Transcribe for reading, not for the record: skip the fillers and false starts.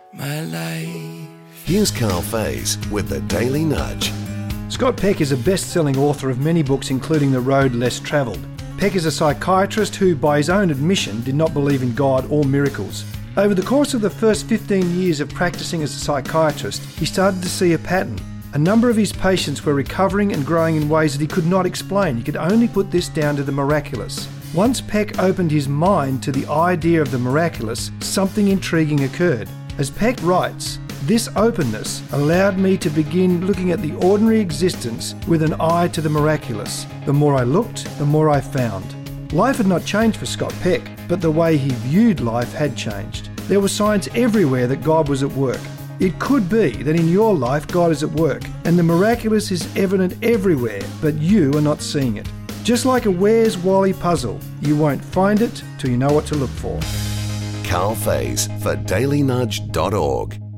my life. Here's Carl Faze with the Daily Nudge. Scott Peck is a best-selling author of many books, including The Road Less Travelled. Peck is a psychiatrist who, by his own admission, did not believe in God or miracles. Over the course of the first 15 years of practicing as a psychiatrist, he started to see a pattern. A number of his patients were recovering and growing in ways that he could not explain. He could only put this down to the miraculous. Once Peck opened his mind to the idea of the miraculous, something intriguing occurred. As Peck writes, "This openness allowed me to begin looking at the ordinary existence with an eye to the miraculous. The more I looked, the more I found." Life had not changed for Scott Peck, but the way he viewed life had changed. There were signs everywhere that God was at work. It could be that in your life God is at work, and the miraculous is evident everywhere, but you are not seeing it. Just like a Where's Wally puzzle, you won't find it till you know what to look for. Carl Faze for dailynudge.org.